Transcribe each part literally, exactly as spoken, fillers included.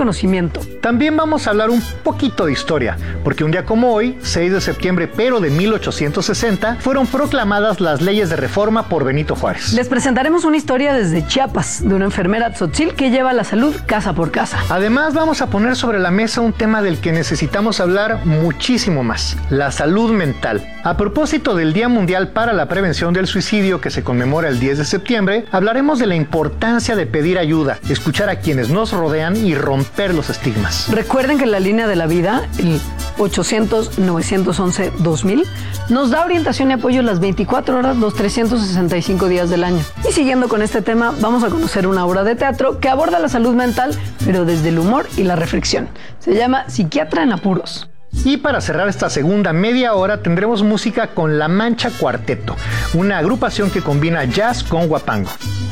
conocimiento. También vamos a hablar un poquito de historia, porque un día como hoy, seis de septiembre pero de mil ochocientos sesenta, fueron proclamadas las leyes de reforma por Benito Juárez. Les presentaremos una historia desde Chiapas, de una enfermera tzotzil que lleva la salud casa por casa. Además, vamos a poner sobre la mesa un tema del que necesitamos hablar muchísimo más: la salud mental. A propósito del Día Mundial para la Prevención del Suicidio, que se conmemora el diez de septiembre, hablaremos de la importancia de pedir ayuda, escuchar a quienes nos rodean y romper los estigmas. Recuerden que la línea de la vida, el ochocientos, novecientos once, dos mil, nos da orientación y apoyo las veinticuatro horas, los trescientos sesenta y cinco días del año. Y siguiendo con este tema, vamos a conocer una obra de teatro que aborda la salud mental, pero desde el humor y la reflexión. Se llama Psiquiatra en Apuros. Y para cerrar esta segunda media hora tendremos música con La Mancha Cuarteto, una agrupación que combina jazz con huapango.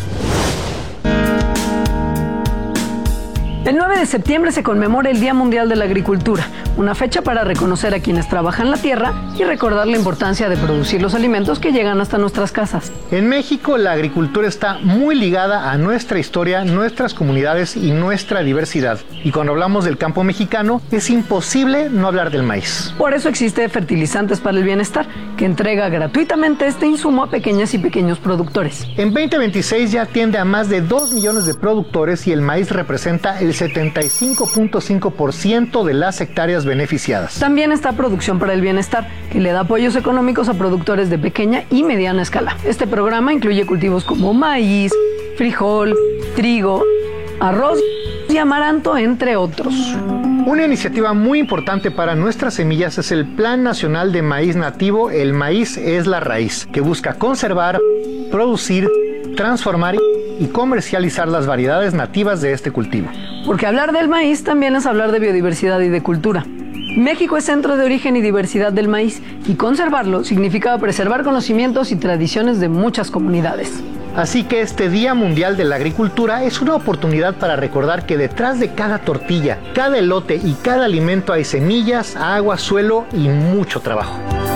El nueve de septiembre se conmemora el Día Mundial de la Agricultura, una fecha para reconocer a quienes trabajan la tierra y recordar la importancia de producir los alimentos que llegan hasta nuestras casas. En México, la agricultura está muy ligada a nuestra historia, nuestras comunidades y nuestra diversidad. Y cuando hablamos del campo mexicano, es imposible no hablar del maíz. Por eso existe Fertilizantes para el Bienestar, que entrega gratuitamente este insumo a pequeñas y pequeños productores. En veinte veintiséis ya atiende a más de dos millones de productores y el maíz representa el setenta y cinco punto cinco por ciento de las hectáreas beneficiadas. También está Producción para el Bienestar, que le da apoyos económicos a productores de pequeña y mediana escala. Este programa incluye cultivos como maíz, frijol, trigo, arroz y amaranto, entre otros. Una iniciativa muy importante para nuestras semillas es el Plan Nacional de Maíz Nativo, El Maíz es la Raíz, que busca conservar, producir, transformar y comercializar las variedades nativas de este cultivo. Porque hablar del maíz también es hablar de biodiversidad y de cultura. México es centro de origen y diversidad del maíz, y conservarlo significa preservar conocimientos y tradiciones de muchas comunidades. Así que este Día Mundial de la Agricultura es una oportunidad para recordar que detrás de cada tortilla, cada elote y cada alimento hay semillas, agua, suelo y mucho trabajo.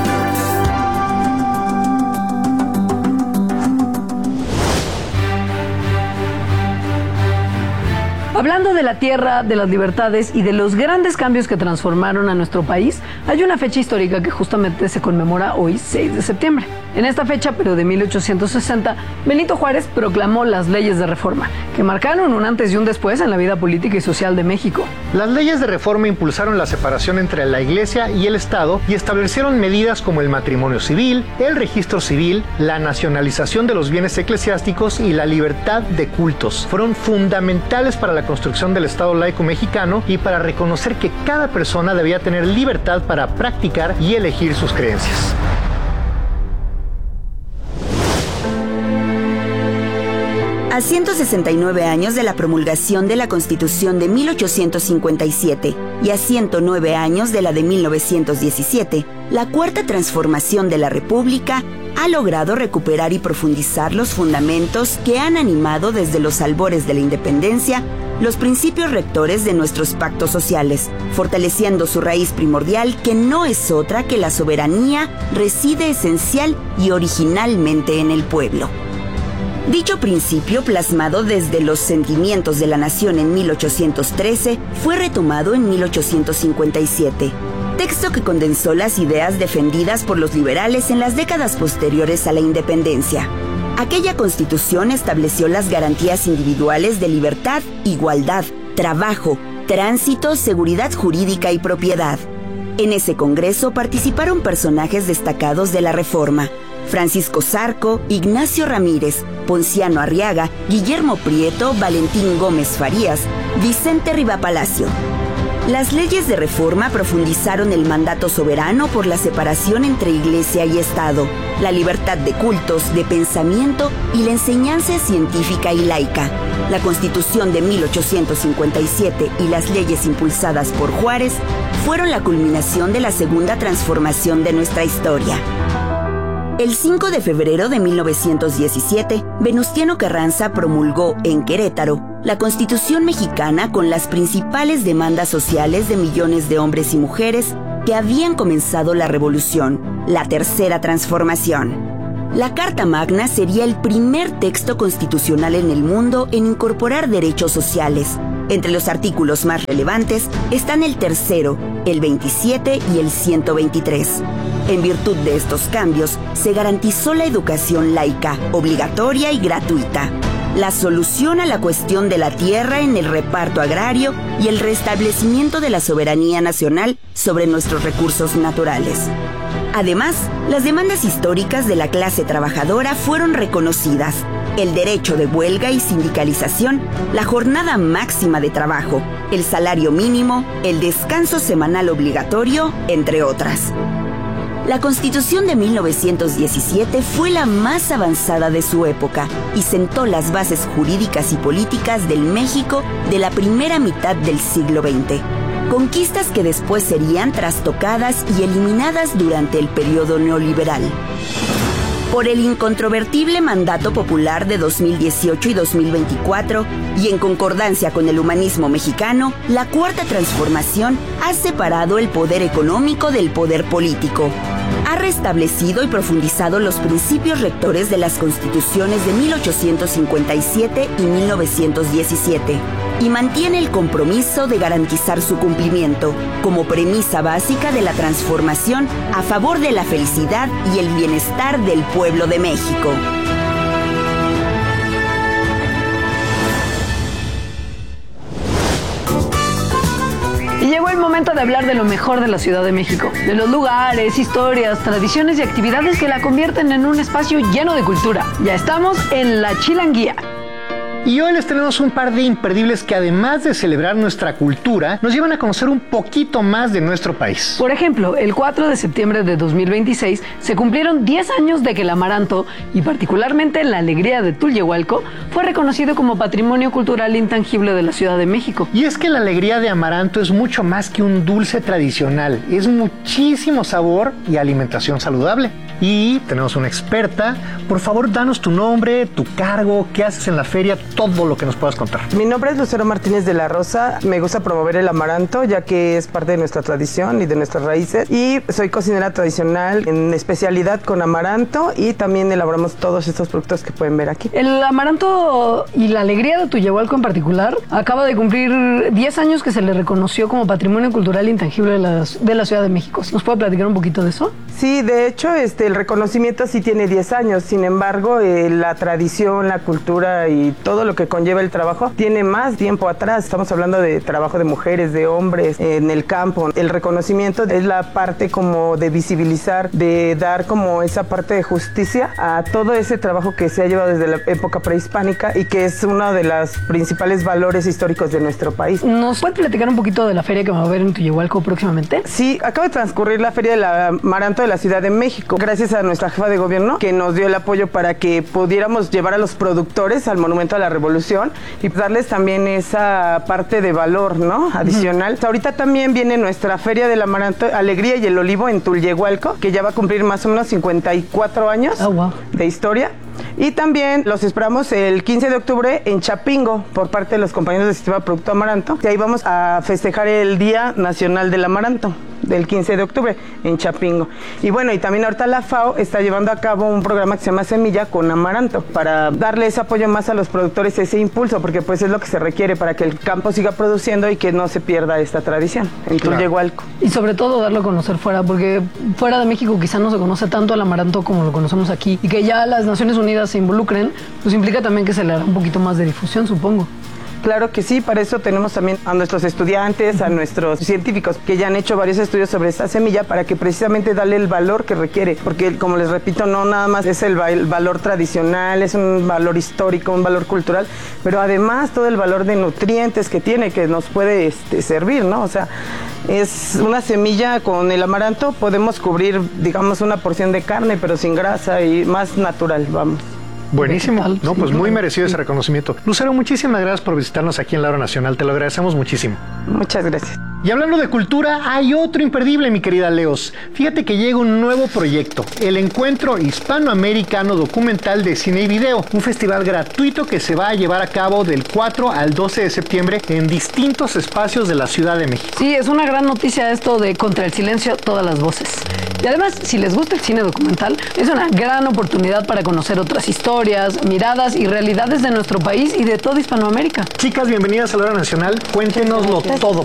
Hablando de la tierra, de las libertades y de los grandes cambios que transformaron a nuestro país, hay una fecha histórica que justamente se conmemora hoy, seis de septiembre. En esta fecha, pero de mil ochocientos sesenta, Benito Juárez proclamó las leyes de reforma, que marcaron un antes y un después en la vida política y social de México. Las leyes de reforma impulsaron la separación entre la Iglesia y el Estado y establecieron medidas como el matrimonio civil, el registro civil, la nacionalización de los bienes eclesiásticos y la libertad de cultos. Fueron fundamentales para la construcción del Estado laico mexicano y para reconocer que cada persona debía tener libertad para practicar y elegir sus creencias. A ciento sesenta y nueve años de la promulgación de la Constitución de mil ochocientos cincuenta y siete y a ciento nueve años de la de mil novecientos diecisiete, la Cuarta Transformación de la República ha logrado recuperar y profundizar los fundamentos que han animado desde los albores de la independencia los principios rectores de nuestros pactos sociales, fortaleciendo su raíz primordial, que no es otra que la soberanía reside esencial y originalmente en el pueblo. Dicho principio, plasmado desde los sentimientos de la nación en mil ochocientos trece, fue retomado en mil ochocientos cincuenta y siete, texto que condensó las ideas defendidas por los liberales en las décadas posteriores a la independencia. Aquella Constitución estableció las garantías individuales de libertad, igualdad, trabajo, tránsito, seguridad jurídica y propiedad. En ese Congreso participaron personajes destacados de la Reforma: Francisco Zarco, Ignacio Ramírez, Ponciano Arriaga, Guillermo Prieto, Valentín Gómez Farías, Vicente Rivapalacio. Las leyes de reforma profundizaron el mandato soberano por la separación entre Iglesia y Estado, la libertad de cultos, de pensamiento y la enseñanza científica y laica. La Constitución de mil ochocientos cincuenta y siete y las leyes impulsadas por Juárez fueron la culminación de la segunda transformación de nuestra historia. El cinco de febrero de mil novecientos diecisiete, Venustiano Carranza promulgó en Querétaro la Constitución mexicana con las principales demandas sociales de millones de hombres y mujeres que habían comenzado la revolución, la Tercera Transformación. La Carta Magna sería el primer texto constitucional en el mundo en incorporar derechos sociales, Entre los artículos más relevantes están el tercero, el veintisiete y el ciento veintitrés. En virtud de estos cambios, se garantizó la educación laica, obligatoria y gratuita, la solución a la cuestión de la tierra en el reparto agrario y el restablecimiento de la soberanía nacional sobre nuestros recursos naturales. Además, las demandas históricas de la clase trabajadora fueron reconocidas: el derecho de huelga y sindicalización, la jornada máxima de trabajo, el salario mínimo, el descanso semanal obligatorio, entre otras. La Constitución de mil novecientos diecisiete fue la más avanzada de su época y sentó las bases jurídicas y políticas del México de la primera mitad del siglo veinte. Conquistas que después serían trastocadas y eliminadas durante el periodo neoliberal. Por el incontrovertible mandato popular de dos mil dieciocho y dos mil veinticuatro, y en concordancia con el humanismo mexicano, la Cuarta Transformación ha separado el poder económico del poder político. Ha restablecido y profundizado los principios rectores de las constituciones de mil ochocientos cincuenta y siete y mil novecientos diecisiete, y mantiene el compromiso de garantizar su cumplimiento como premisa básica de la transformación a favor de la felicidad y el bienestar del pueblo de México. Y llegó el momento de hablar de lo mejor de la Ciudad de México, de los lugares, historias, tradiciones y actividades que la convierten en un espacio lleno de cultura. Ya estamos en La Chilanguía. Y hoy les tenemos un par de imperdibles que, además de celebrar nuestra cultura, nos llevan a conocer un poquito más de nuestro país. Por ejemplo, el cuatro de septiembre de dos mil veintiséis se cumplieron diez años de que el amaranto, y particularmente la alegría de Tulyehualco, fue reconocido como Patrimonio Cultural Intangible de la Ciudad de México. Y es que la alegría de amaranto es mucho más que un dulce tradicional, es muchísimo sabor y alimentación saludable. Y tenemos una experta. Por favor, danos tu nombre, tu cargo, qué haces en la feria, todo lo que nos puedas contar. Mi nombre es Lucero Martínez de la Rosa. Me gusta promover el amaranto, ya que es parte de nuestra tradición y de nuestras raíces. Y soy cocinera tradicional en especialidad con amaranto, y también elaboramos todos estos productos que pueden ver aquí. El amaranto y la alegría de Tulyehualco en particular acaba de cumplir diez años que se le reconoció como Patrimonio Cultural Intangible de la, de la Ciudad de México. ¿Nos puede platicar un poquito de eso? Sí, de hecho, este, el reconocimiento sí tiene diez años. Sin embargo, eh, la tradición, la cultura y todo lo que conlleva el trabajo tiene más tiempo atrás. Estamos hablando de trabajo de mujeres, de hombres, eh, en el campo. El reconocimiento es la parte como de visibilizar, de dar como esa parte de justicia a todo ese trabajo que se ha llevado desde la época prehispánica y que es uno de los principales valores históricos de nuestro país. ¿Nos puede platicar un poquito de la feria que va a haber en Tulyehualco próximamente? Sí, acaba de transcurrir la Feria del Amaranto de la Ciudad de México, gracias a nuestra jefa de gobierno que nos dio el apoyo para que pudiéramos llevar a los productores al Monumento a la Revolución y darles también esa parte de valor, ¿no? Adicional. Uh-huh. Ahorita también viene nuestra Feria del Amaranto, Alegría y el Olivo en Tulyehualco, que ya va a cumplir más o menos cincuenta y cuatro años oh, wow. de historia. Y también los esperamos el quince de octubre en Chapingo por parte de los compañeros del Sistema Producto Amaranto. Y ahí vamos a festejar el Día Nacional del Amaranto, del quince de octubre en Chapingo. Y bueno, y también ahorita la FAO está llevando a cabo un programa que se llama Semilla con Amaranto para darle ese apoyo más a los productores, ese impulso, porque pues es lo que se requiere para que el campo siga produciendo y que no se pierda esta tradición en claro. Tulyehualco. Y sobre todo darlo a conocer fuera, porque fuera de México quizá no se conoce tanto el amaranto como lo conocemos aquí, y que ya las Naciones Unidas se involucren, pues implica también que se le hará un poquito más de difusión, supongo. Claro que sí, para eso tenemos también a nuestros estudiantes, a nuestros científicos que ya han hecho varios estudios sobre esta semilla para que precisamente darle el valor que requiere, porque como les repito, no nada más es el, el valor tradicional, es un valor histórico, un valor cultural, pero además todo el valor de nutrientes que tiene, que nos puede este, servir, ¿no? O sea, es una semilla con el amaranto, podemos cubrir, digamos, una porción de carne, pero sin grasa y más natural, vamos. Buenísimo, no, pues muy merecido ese reconocimiento. Lucero, muchísimas gracias por visitarnos aquí en La Hora Nacional, te lo agradecemos muchísimo. Muchas gracias. Y hablando de cultura, hay otro imperdible, mi querida Leos. Fíjate que llega un nuevo proyecto, el Encuentro Hispanoamericano Documental de Cine y Video, un festival gratuito que se va a llevar a cabo del cuatro al doce de septiembre en distintos espacios de la Ciudad de México. Sí, es una gran noticia esto de Contra el Silencio, todas las voces. Y además, si les gusta el cine documental, es una gran oportunidad para conocer otras historias, miradas y realidades de nuestro país y de toda Hispanoamérica. Chicas, bienvenidas a la Hora Nacional. Cuéntenoslo todo.